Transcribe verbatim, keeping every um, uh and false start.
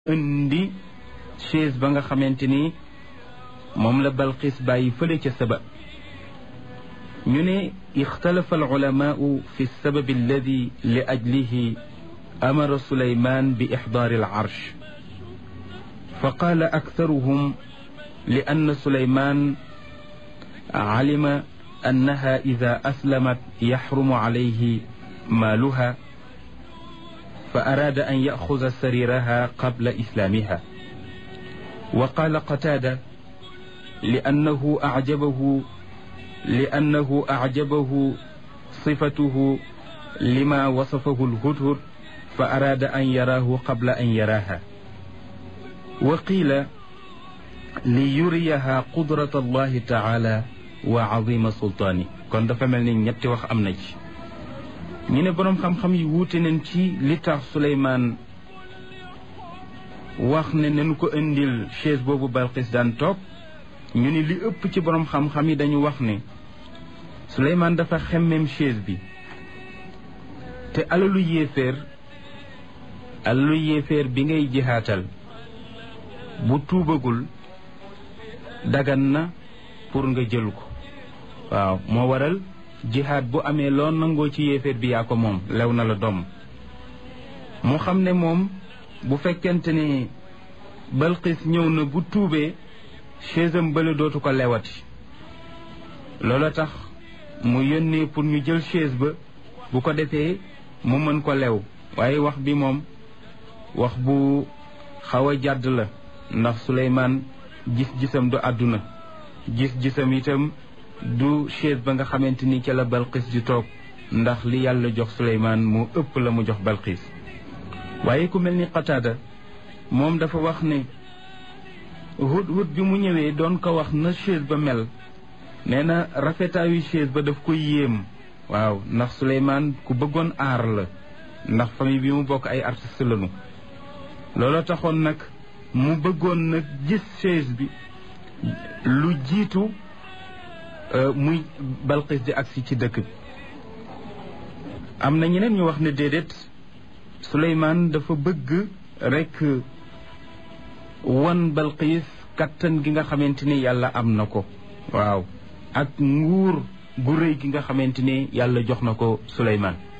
indi chaise ba nga xamante ni moom la Balqis bàyyi fële ca Saba ñu ne ixtalafa alulamaau fi lsabab alladi li ajlihi amara Suleyman bi ixdaari alarsh fa qaala aktaruhum li anna Suleyman alima annaha ida aslamat yaxrumu alayhi maaluha fa araada an yaxuza sariraha qabla islaamiha wa qaala Qataada li annahu acjabahu li annahu acjabahu sifatuhu lima wasafahu lhudhud fa araada an yaraahu qabla an yaraaha wa qiila li yuriyaha qudrata allahi taala wa azima sultaani kon dafa mel ni ñetti wax am na ci ñu ne boroom xam-xam yi wuute nañ ci li tax Suleymaan wax ne nañu ko indil chaise boobu Balqis daan toog ñu ne li ëpp ci boroom xam-xam yi dañu wax ne Suleymaan dafa xemmem chaise bi te alalu yéeféer alalu yéeféer bi ngay jihaatal bu tuubagul dagan na pour nga jël ko waaw moo waral jihaad bu amee loo nangoo ci yéeféer bi yaa ko moom lew na la doom mu xam ne moom bu fekkente ne Balqis ñëw na bu tuubee chaise am bële dootu ko lewati loola tax mu yónnee pour ñu jël chaise ba bu ko defee mu mën ko lew waaye wax bi moom wax bu xaw a jàdd la ndax Suleymaan gis-gisam du àdduna gis-gisam itam du chaise ba nga xamante ni ca la Balqis di toog ndax li yàlla jox Suleymaan moo ëpp la mu jox Balqis waaye ku mel ni Qataada moom dafa wax ne hudhud bi mu ñëwee doon ko wax na chaise ba mel nee na rafetaayu chaise ba daf ko yéem waaw ndax Suleymaan ku bëggoon aar la ndax famille bi mu bokk ay artiste lañu looloo taxoon nag mu bëggoon nag gis chaise bi lu jiitu muy Balqis di agsi ci dëkk bi am na ñeneen ñu wax ne déedéet Suleymaan dafa bëgg rekk wan Balqis kattan gi nga xamante ni yàlla am na ko waaw ak nguur gu rëy gi nga xamante ni yàlla jox na ko Suleymaan